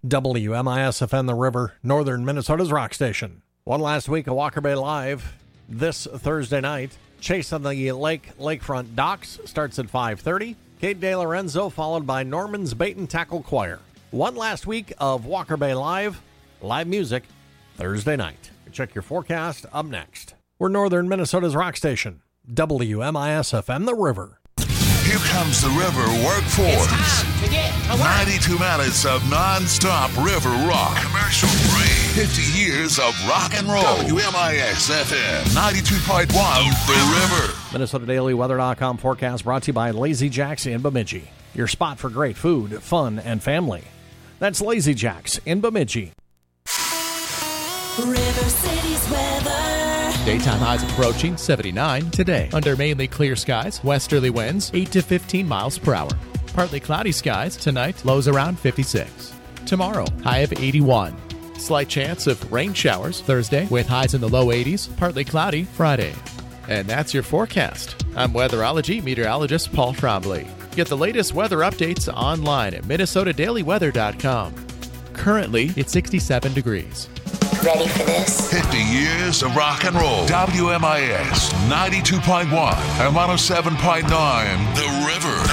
WMIS-FM The River, northern Minnesota's rock station. One last week of Walker Bay Live this Thursday night. Chase on the lakefront docks starts at 5:30. Kate De Lorenzo followed by Norman's Bait and Tackle Choir. One last week of Walker Bay Live music, Thursday night. Check your forecast up next. We're northern Minnesota's rock station, WMIS-FM The River. Here comes the River Workforce. It's time to get to work. 92 minutes of non-stop river rock. Commercial free. 50 years of rock and roll. WMIS-FM 92.1 The River. MinnesotaDailyWeather.com forecast brought to you by Lazy Jack's in Bemidji. Your spot for great food, fun, and family. That's Lazy Jack's in Bemidji. River City's weather. Daytime highs approaching 79 today. Under mainly clear skies, westerly winds 8 to 15 miles per hour. Partly cloudy skies tonight, lows around 56. Tomorrow, high of 81. Slight chance of rain showers Thursday with highs in the low 80s, partly cloudy Friday. And that's your forecast. I'm weatherology meteorologist Paul Trombley. Get the latest weather updates online at MinnesotaDailyWeather.com. Currently, it's 67 degrees. Ready for this? 50 years of rock and roll. WMIS 92.1 and 107.9 The River.